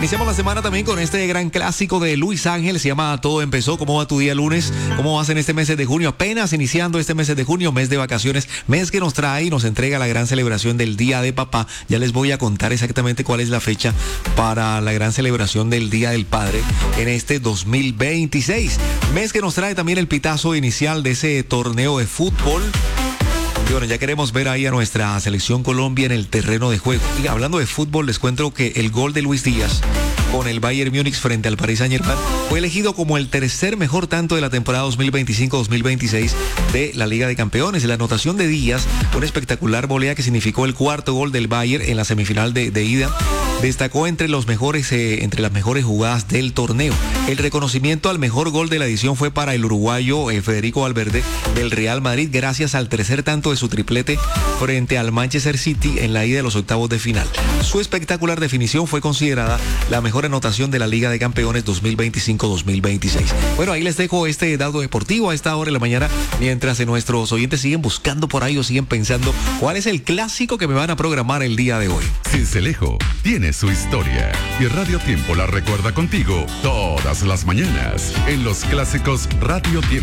Iniciamos la semana también con este gran clásico de Luis Ángel, se llama Todo Empezó. ¿Cómo va tu día lunes? ¿Cómo vas en este mes de junio? Apenas iniciando este mes de junio, mes de vacaciones, mes que nos trae y nos entrega la gran celebración del Día de Papá. Ya les voy a contar exactamente cuál es la fecha para la gran celebración del Día del Padre en este 2026. Mes que nos trae también el pitazo inicial de ese torneo de fútbol. Y bueno, ya queremos ver ahí a nuestra selección Colombia en el terreno de juego. Y hablando de fútbol, les cuento que el gol de Luis Díaz con el Bayern Múnich frente al Paris Saint-Germain fue elegido como el tercer mejor tanto de la temporada 2025-2026 de la Liga de Campeones. La anotación de Díaz, una espectacular volea que significó el cuarto gol del Bayern en la semifinal de ida, destacó entre las mejores jugadas del torneo. El reconocimiento al mejor gol de la edición fue para el uruguayo Federico Valverde del Real Madrid, gracias al tercer tanto de su triplete frente al Manchester City en la ida de los octavos de final. Su espectacular definición fue considerada la mejor anotación de la Liga de Campeones 2025-2026. Bueno, ahí les dejo este dato deportivo a esta hora de la mañana, mientras nuestros oyentes siguen buscando por ahí o siguen pensando cuál es el clásico que me van a programar el día de hoy. Sincelejo tiene su historia y Radio Tiempo la recuerda contigo todas las mañanas en los clásicos Radio Tiempo.